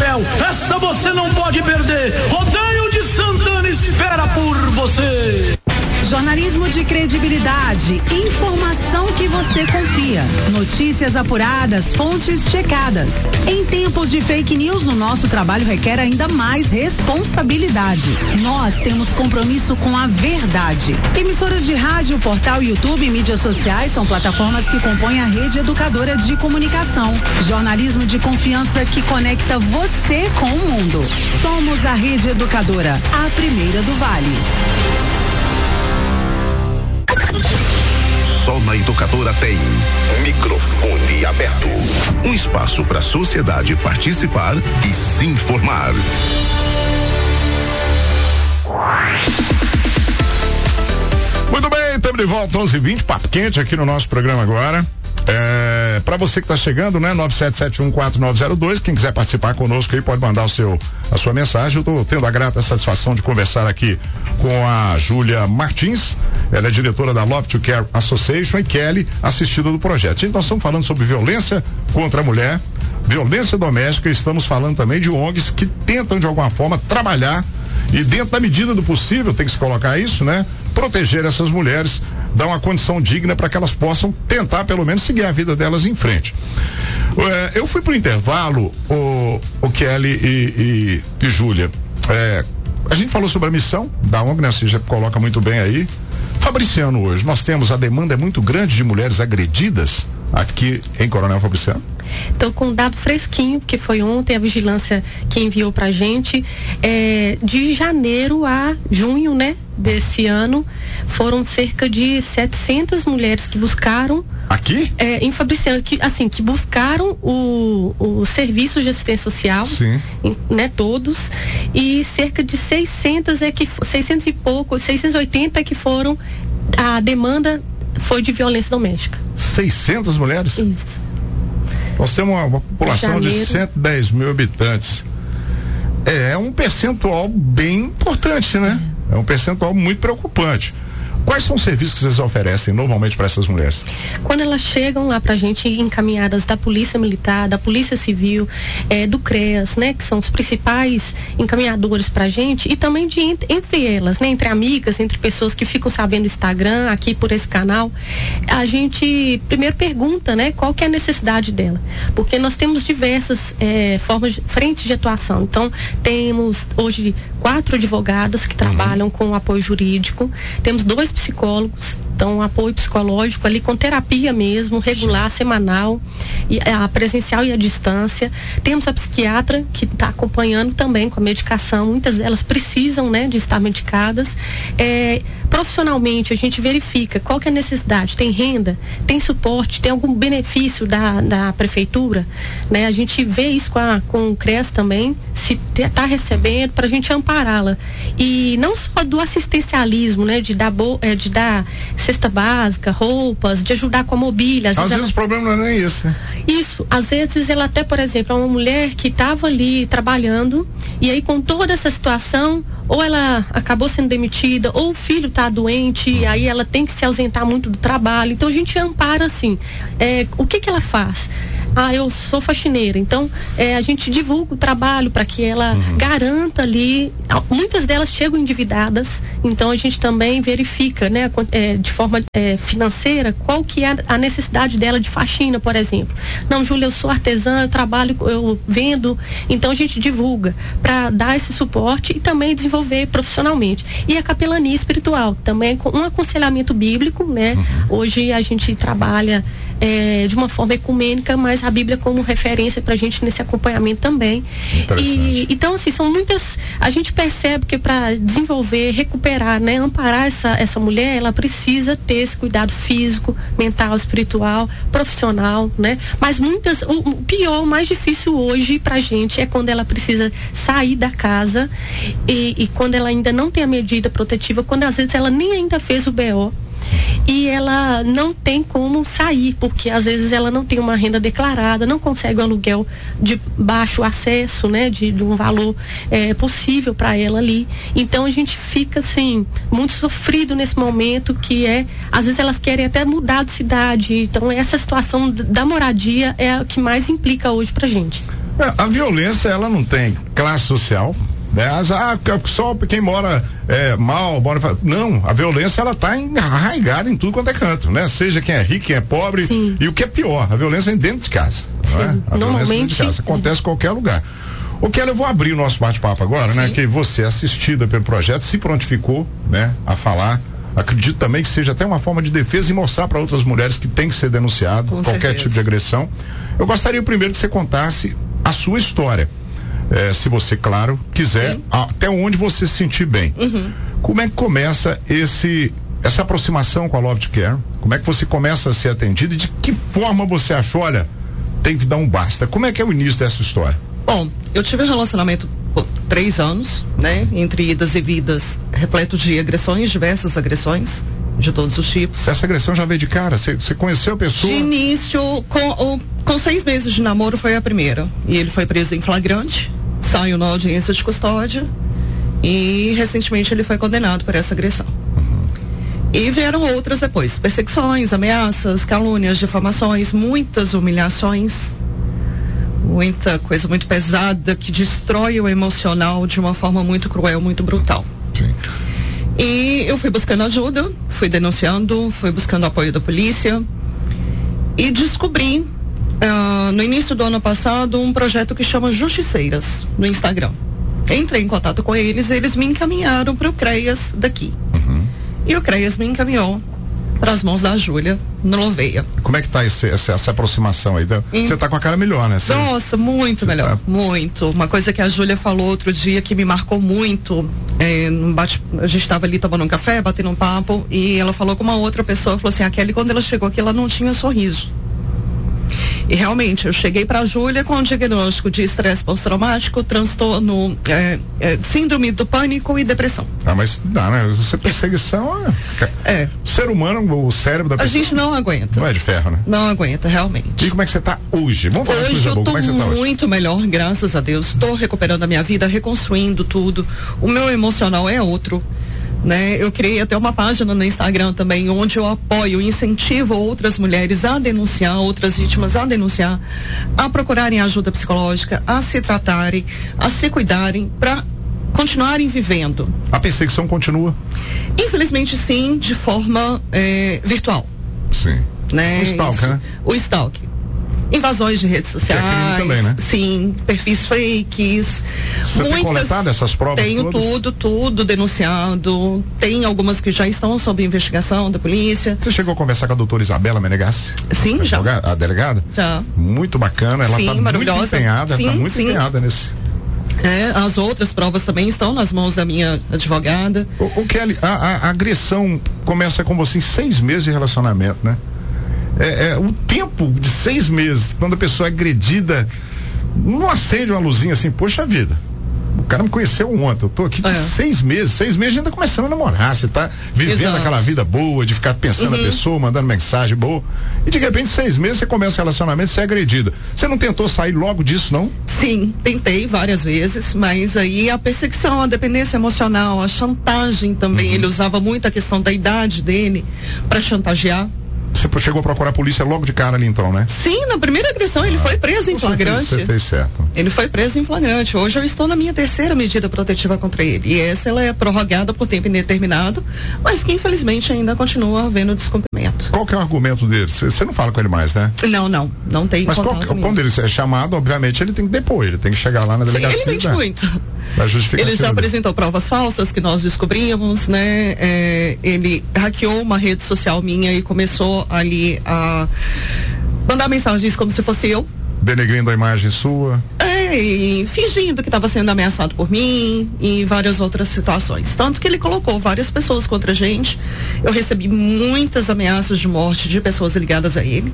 céu, essa você não pode perder. Rodeio de Santana espera por você. Jornalismo de credibilidade, informação que você confia, notícias apuradas, fontes checadas. Em tempos de fake news, o nosso trabalho requer ainda mais responsabilidade. Nós temos compromisso com a verdade. Emissoras de rádio, portal, YouTube e mídias sociais são plataformas que compõem a rede educadora de comunicação. Jornalismo de confiança que conecta você com o mundo. Somos a Rede Educadora, a primeira do Vale. Só na Educadora tem microfone aberto. Um espaço para a sociedade participar e se informar. Muito bem, estamos de volta 11h20, papo quente aqui no nosso programa agora. Para você que está chegando, né? 97714902, quem quiser participar conosco aí pode mandar a sua mensagem. Eu estou tendo a grata satisfação de conversar aqui com a Júlia Martins, ela é diretora da Love to Care Association, e Kelly, assistida do projeto. Nós estamos falando sobre violência contra a mulher, violência doméstica, e estamos falando também de ONGs que tentam de alguma forma trabalhar e, dentro da medida do possível, tem que se colocar isso, né? Proteger essas mulheres, dar uma condição digna para que elas possam tentar pelo menos seguir a vida delas em frente. Eu fui pro intervalo, o Kelly e Júlia. A gente falou sobre a missão da ONG, né? Você já coloca muito bem aí. Fabriciano, hoje nós temos, a demanda é muito grande de mulheres agredidas aqui em Coronel Fabriciano. Estou com um dado fresquinho, que foi ontem a vigilância que enviou pra gente, de janeiro a junho, né, desse ano, foram cerca de 700 mulheres que buscaram aqui? Em Fabriciano, que buscaram o serviço de assistência social. Sim. Né, todos, e cerca de 600 e pouco, 680 que foram, a demanda foi de violência doméstica. 600 mulheres? Isso. Nós temos uma população de 110 mil habitantes. É um percentual bem importante, né? É um percentual muito preocupante. Quais são os serviços que vocês oferecem normalmente para essas mulheres? Quando elas chegam lá pra gente, encaminhadas da Polícia Militar, da Polícia Civil, do CREAS, né, que são os principais encaminhadores pra gente, e também entre elas, né, entre amigas, entre pessoas que ficam sabendo do Instagram, aqui por esse canal, a gente primeiro pergunta, né, qual que é a necessidade dela, porque nós temos diversas frentes de atuação. Então, temos hoje 4 advogadas que trabalham com apoio jurídico, temos 2 psicólogos, então apoio psicológico ali com terapia mesmo, regular, semanal, a presencial e a distância. Temos a psiquiatra que está acompanhando também com a medicação, muitas delas precisam, né, de estar medicadas. Profissionalmente a gente verifica qual que é a necessidade, tem renda, tem suporte, tem algum benefício da prefeitura, né? A gente vê isso com o CREAS também, se está recebendo, para a gente ampará-la. E não só do assistencialismo, né, de dar cesta básica, roupas, de ajudar com a mobília. Às vezes o problema não é nem esse, né? Isso, às vezes ela até, por exemplo, é uma mulher que estava ali trabalhando, e aí com toda essa situação, ou ela acabou sendo demitida, ou o filho está doente, e aí ela tem que se ausentar muito do trabalho. Então a gente ampara assim, o que ela faz? Eu sou faxineira, então a gente divulga o trabalho para que ela garanta ali. Muitas delas chegam endividadas, então a gente também verifica, né, de forma financeira, qual que é a necessidade dela de faxina, por exemplo. Não, Júlia, eu sou artesã, eu trabalho, eu vendo, então a gente divulga para dar esse suporte e também desenvolver profissionalmente. E a capelania espiritual, também com um aconselhamento bíblico, né? Hoje a gente trabalha de uma forma ecumênica, mas a Bíblia como referência pra gente nesse acompanhamento também. Então, assim, são muitas. A gente percebe que para desenvolver, recuperar, né, amparar essa mulher, ela precisa ter esse cuidado físico, mental, espiritual, profissional, né? Mas muitas. O pior, o mais difícil hoje pra gente é quando ela precisa sair da casa e quando ela ainda não tem a medida protetiva, quando às vezes ela nem ainda fez o BO. E ela não tem como sair, porque às vezes ela não tem uma renda declarada, não consegue um aluguel de baixo acesso, né, de um valor possível para ela ali. Então a gente fica assim, muito sofrido nesse momento, que às vezes elas querem até mudar de cidade. Então essa situação da moradia é a que mais implica hoje pra gente. A violência, ela não tem classe social, né? Só quem mora mal, não, a violência ela tá arraigada em tudo quanto é canto, né? Seja quem é rico, quem é pobre. Sim. E o que é pior, a violência vem dentro de casa. Sim. Não é? A violência dentro de casa acontece em qualquer lugar. O Kelly, eu vou abrir o nosso bate-papo agora, né? Que você, assistida pelo projeto, se prontificou, né? A falar. Acredito também que seja até uma forma de defesa e mostrar para outras mulheres que tem que ser denunciado qualquer tipo de agressão. Eu gostaria primeiro que você contasse a sua história. Se você, claro, quiser, até onde você se sentir bem. Como é que começa essa aproximação com a Love to Care? Como é que você começa a ser atendido e de que forma você achou, olha, tem que dar um basta? Como é que é o início dessa história? Bom, eu tive um relacionamento por 3 anos, né? Entre idas e vidas, repleto de agressões, diversas agressões, de todos os tipos. Essa agressão já veio de cara? Você conheceu a pessoa? De início, com 6 meses de namoro foi a primeira. E ele foi preso em flagrante, saiu na audiência de custódia e recentemente ele foi condenado por essa agressão. E vieram outras depois, perseguições, ameaças, calúnias, difamações, muitas humilhações, muita coisa muito pesada que destrói o emocional de uma forma muito cruel, muito brutal. Sim. E eu fui buscando ajuda, fui denunciando, fui buscando apoio da polícia e descobri no início do ano passado um projeto que chama Justiceiras no Instagram. Entrei em contato com eles me encaminharam para o CREAS daqui. E o CREAS me encaminhou para as mãos da Júlia no Louveia. Como é que tá essa aproximação aí? Você tá com a cara melhor, né? Nossa, muito melhor, muito. Uma coisa que a Júlia falou outro dia que me marcou muito, a gente estava ali tomando um café, batendo um papo, e ela falou com uma outra pessoa, falou assim, a Kelly, quando ela chegou aqui, ela não tinha sorriso. E realmente, eu cheguei para a Júlia com o diagnóstico de estresse pós-traumático, transtorno, síndrome do pânico e depressão. Mas dá, né? Você perseguição ser humano, o cérebro da pessoa. A gente não aguenta. Não é de ferro, né? Não aguenta, realmente. E como é que você tá hoje? Vamos falar hoje eu tô como é que você tá hoje? Muito melhor, graças a Deus. Estou recuperando a minha vida, reconstruindo tudo. O meu emocional é outro. Né? Eu criei até uma página no Instagram também, onde eu apoio, incentivo outras mulheres a denunciar, outras vítimas a denunciar, a procurarem ajuda psicológica, a se tratarem, a se cuidarem, para continuarem vivendo. A perseguição continua? Infelizmente sim, de forma virtual. Sim. Né? O stalker, né? O stalker. Invasões de redes sociais. É crime também, né? Sim, perfis fakes. Você tem coletado essas provas? Tenho todas? tudo denunciado. Tem algumas que já estão sob investigação da polícia. Você chegou a conversar com a doutora Isabela Menegassi? Sim, já. A delegada? Já. Muito bacana, ela está muito empenhada, empenhada nesse. As outras provas também estão nas mãos da minha advogada. O Kelly, a agressão começa com você em 6 meses de relacionamento, né? O tempo de 6 meses, quando a pessoa é agredida, não acende uma luzinha assim, poxa vida, o cara me conheceu ontem, eu tô aqui de 6 meses, 6 meses ainda começando a namorar, você tá vivendo aquela vida boa, de ficar pensando na pessoa, mandando mensagem boa, e de repente 6 meses você começa o relacionamento, você é agredida. Você não tentou sair logo disso, não? Sim, tentei várias vezes, mas aí a perseguição, a dependência emocional, a chantagem também, ele usava muito a questão da idade dele para chantagear. Você chegou a procurar a polícia logo de cara ali então, né? Sim, na primeira agressão ele foi preso em flagrante. Você fez certo. Ele foi preso em flagrante. Hoje eu estou na minha 3ª medida protetiva contra ele. E essa ela é prorrogada por tempo indeterminado, mas que infelizmente ainda continua havendo descumprimento. Qual que é o argumento dele? Você não fala com ele mais, né? Não tem contato. Mas quando ele é chamado, obviamente ele tem que depor, ele tem que chegar lá na delegacia. Sim, ele mente muito. Ele já apresentou provas falsas que nós descobrimos, né? Ele hackeou uma rede social minha e começou ali a mandar mensagens como se fosse eu. Denegrindo a imagem sua. E fingindo que estava sendo ameaçado por mim e várias outras situações. Tanto que ele colocou várias pessoas contra a gente. Eu recebi muitas ameaças de morte de pessoas ligadas a ele.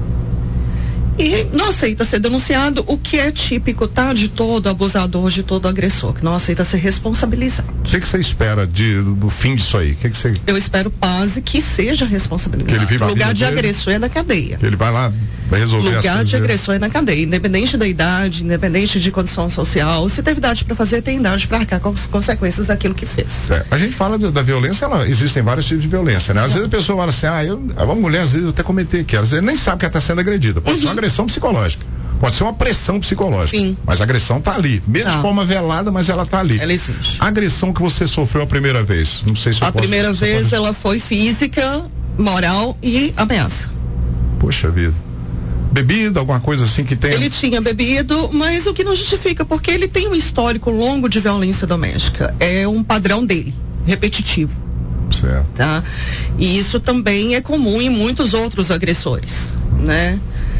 E não aceita ser denunciado, o que é típico, tá? De todo abusador, de todo agressor, que não aceita ser responsabilizado. O que você espera do fim disso aí? Eu espero paz e que seja responsabilizado. O lugar de agressor é na cadeia. Ele vai lá, vai resolver as coisas. Lugar de agressor é na cadeia, independente da idade, independente de condição social. Se teve idade para fazer, tem idade para arcar com as consequências daquilo que fez. A gente fala da violência, existem vários tipos de violência, né? Às vezes a pessoa fala assim, uma mulher às vezes eu até comentei aqui, às vezes nem sabe que ela está sendo agredida. Pode ser uma agressão psicológica. Pode ser uma pressão psicológica. Sim. Mas a agressão tá ali. Mesmo de forma velada, mas ela tá ali. Ela existe. A agressão que você sofreu a primeira vez, não sei se eu A primeira vez ela foi física, moral e ameaça. Poxa vida. Bebida, alguma coisa assim que tem? Ele tinha bebido, mas o que não justifica, porque ele tem um histórico longo de violência doméstica. É um padrão dele, repetitivo. Certo. Tá? E isso também é comum em muitos outros agressores, né?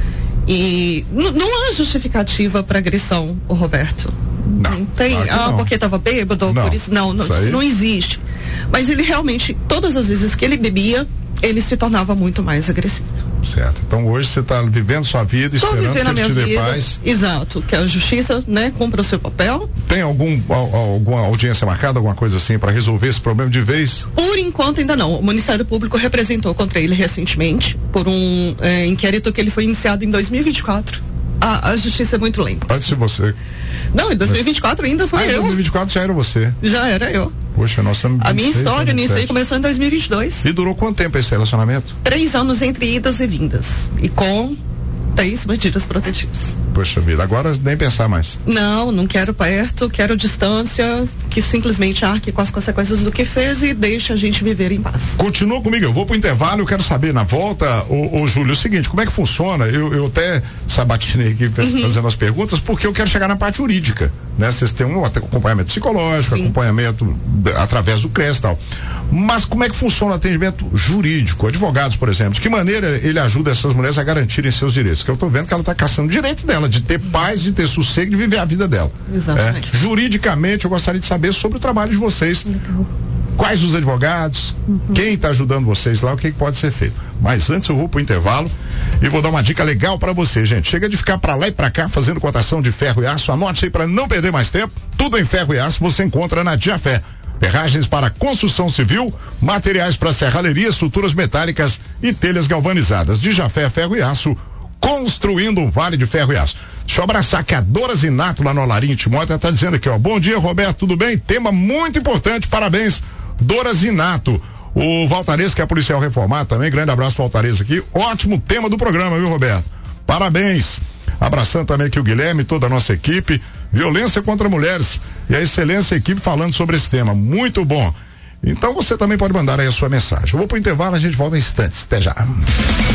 E não há justificativa para agressão, o Roberto. Não tem, claro não. Porque estava bêbado, por isso. Não, isso não existe. Mas ele realmente, todas as vezes que ele bebia, ele se tornava muito mais agressivo. Certo. Então hoje você está vivendo sua vida, esperando que ele te dê paz. Exato. Que a justiça, né, cumpra o seu papel. Tem alguma audiência marcada, alguma coisa assim, para resolver esse problema de vez? Por enquanto ainda não. O Ministério Público representou contra ele recentemente por um inquérito que ele foi iniciado em 2024. A justiça é muito lenta. Antes de você. Não, em 2024 ainda foi eu. Em 2024 já era você. Já era eu. Poxa, nós estamos... A minha história nisso aí começou em 2022. E durou quanto tempo esse relacionamento? 3 anos entre idas e vindas. E com 3 medidas protetivas. Poxa vida, agora nem pensar mais. Não quero perto, quero distância, que simplesmente arque com as consequências do que fez e deixe a gente viver em paz. Continua comigo, eu vou pro intervalo, eu quero saber na volta, ô Júlio, o seguinte, como é que funciona? Eu até sabatinei aqui fazendo as perguntas, porque eu quero chegar na parte jurídica, né? Vocês têm um acompanhamento psicológico, acompanhamento através do CRES e tal. Mas como é que funciona o atendimento jurídico? Advogados, por exemplo, de que maneira ele ajuda essas mulheres a garantirem seus direitos? Que eu tô vendo que ela tá caçando o direito dela, de ter paz, de ter sossego, de viver a vida dela. Exatamente. Juridicamente, eu gostaria de saber sobre o trabalho de vocês. Quais os advogados, quem está ajudando vocês lá, o que pode ser feito. Mas antes eu vou pro intervalo e vou dar uma dica legal para você, gente. Chega de ficar para lá e para cá fazendo cotação de ferro e aço. Anote aí para não perder mais tempo. Tudo em ferro e aço você encontra na Diafé. Ferragens para construção civil, materiais para serralheria, estruturas metálicas e telhas galvanizadas. Diafé Ferro e Aço, construindo um vale de ferro e aço. Deixa eu abraçar que a Dora Zinato lá no Olarinho Timóteo tá dizendo aqui, ó. Bom dia, Roberto, tudo bem? Tema muito importante, parabéns, Dora Zinato. O Valtares, que é policial reformado também, grande abraço, Valtares aqui. Ótimo tema do programa, viu, Roberto? Parabéns. Abraçando também aqui o Guilherme, toda a nossa equipe. Violência contra mulheres e a excelência equipe falando sobre esse tema. Muito bom. Então você também pode mandar aí a sua mensagem. Eu vou pro intervalo, a gente volta em instantes. Até já.